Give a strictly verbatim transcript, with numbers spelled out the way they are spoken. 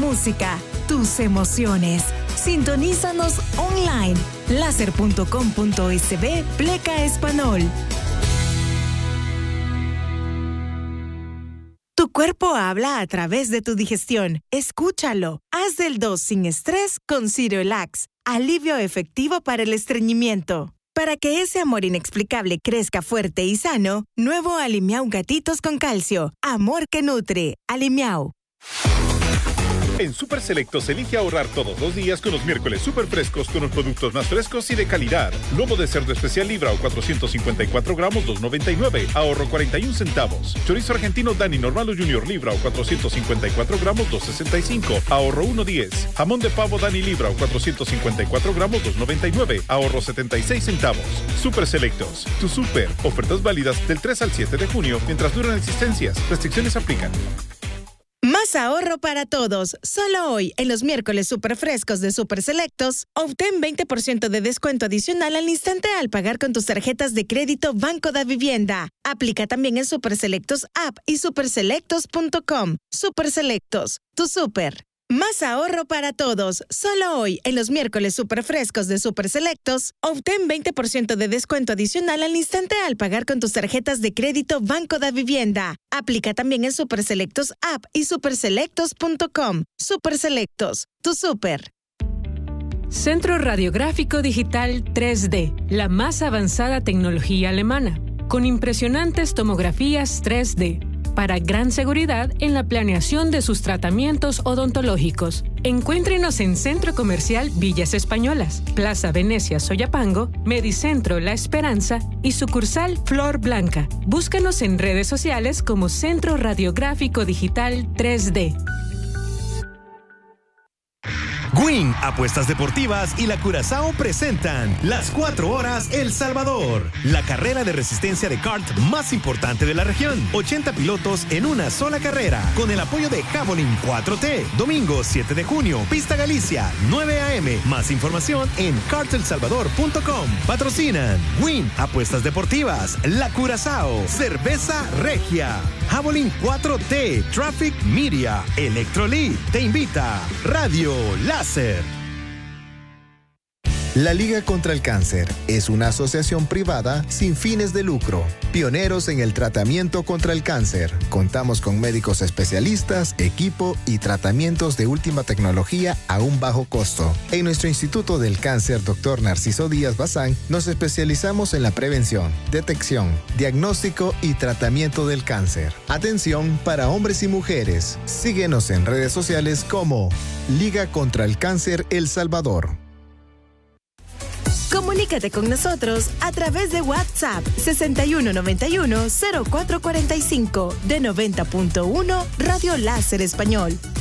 música, tus emociones. Sintonízanos online. láser punto com punto es be pleca español. Tu cuerpo habla a través de tu digestión. Escúchalo. Haz del dos sin estrés con Cirelax. Alivio efectivo para el estreñimiento. Para que ese amor inexplicable crezca fuerte y sano, nuevo Alimiau Gatitos con Calcio. Amor que nutre. Alimiau. En Super Selectos elige ahorrar todos los días con los miércoles super frescos con los productos más frescos y de calidad. Lomo de cerdo especial libra o cuatrocientos cincuenta y cuatro gramos, dos noventa y nueve, ahorro cuarenta y un centavos. Chorizo argentino Dani normal o junior libra o cuatrocientos cincuenta y cuatro gramos, dos sesenta y cinco, ahorro uno diez. Jamón de pavo Dani libra o cuatrocientos cincuenta y cuatro gramos, dos noventa y nueve, ahorro setenta y seis centavos. Super Selectos, tu super. Ofertas válidas del tres al siete de junio mientras duran existencias. Restricciones aplican. Más ahorro para todos. Solo hoy, en los miércoles super frescos de Super Selectos, obtén veinte por ciento de descuento adicional al instante al pagar con tus tarjetas de crédito Banco da Vivienda. Aplica también en Super Selectos App y super selectos punto com. Super Selectos, tu super. Más ahorro para todos. Solo hoy, en los miércoles super frescos de Super Selectos, obtén veinte por ciento de descuento adicional al instante al pagar con tus tarjetas de crédito Banco da Vivienda. Aplica también en Super Selectos App y super selectos punto com. Super Selectos, tu super. Centro Radiográfico Digital tres D, la más avanzada tecnología alemana, con impresionantes tomografías tres D. Para gran seguridad en la planeación de sus tratamientos odontológicos. Encuéntrenos en Centro Comercial Villas Españolas, Plaza Venecia Soyapango, Medicentro La Esperanza y sucursal Flor Blanca. Búscanos en redes sociales como Centro Radiográfico Digital tres D. Win, Apuestas Deportivas y la Curazao presentan Las Cuatro Horas El Salvador, la carrera de resistencia de kart más importante de la región. ochenta pilotos en una sola carrera, con el apoyo de Javelin cuatro T. Domingo siete de junio, Pista Galicia, nueve a eme. Más información en kart el salvador punto com. Patrocinan Win, Apuestas Deportivas, la Curazao, Cerveza Regia, Javelin cuatro T, Traffic Media, Electrolit. Te invita Radio Láser. La Liga contra el Cáncer es una asociación privada sin fines de lucro, pioneros en el tratamiento contra el cáncer. Contamos con médicos especialistas, equipo y tratamientos de última tecnología a un bajo costo. En nuestro Instituto del Cáncer, doctor Narciso Díaz Bazán, nos especializamos en la prevención, detección, diagnóstico y tratamiento del cáncer. Atención para hombres y mujeres. Síguenos en redes sociales como Liga contra el Cáncer El Salvador. Comunícate con nosotros a través de WhatsApp sesenta y uno noventa y uno cero cuatro cuarenta y cinco de noventa punto uno Radio Láser Español.